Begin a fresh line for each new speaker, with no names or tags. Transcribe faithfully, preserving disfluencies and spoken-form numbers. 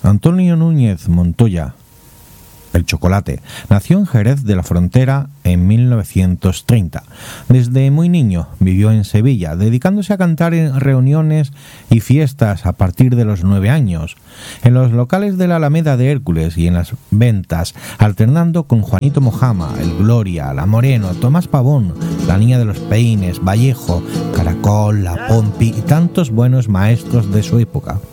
Antonio Núñez Montoya, el Chocolate, nació en Jerez de la Frontera en mil novecientos treinta. Desde muy niño vivió en Sevilla, dedicándose a cantar en reuniones y fiestas a partir de los nueve años, en los locales de la Alameda de Hércules y en las ventas, alternando con Juanito Mojama, el Gloria, la Moreno, Tomás Pavón, la Niña de los Peines, Vallejo, Caracol, la Pompi y tantos buenos maestros de su época.